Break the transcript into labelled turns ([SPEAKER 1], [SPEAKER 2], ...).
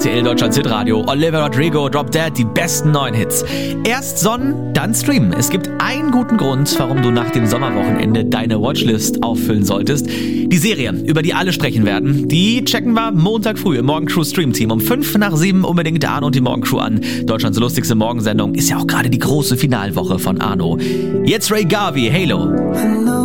[SPEAKER 1] RTL Deutschland Hitradio. Olivia Rodrigo, Drop Dead, die besten neuen Hits. Erst sonnen, dann streamen. Es gibt einen guten Grund, warum du nach dem Sommerwochenende deine Watchlist auffüllen solltest. Die Serie, über die alle sprechen werden, die checken wir Montag früh im Morgencrew Stream Team. Um 5:05 unbedingt Arno und die Morgencrew an. Deutschlands lustigste Morgensendung ist ja auch gerade die große Finalwoche von Arno. Jetzt Ray Garvey, Halo.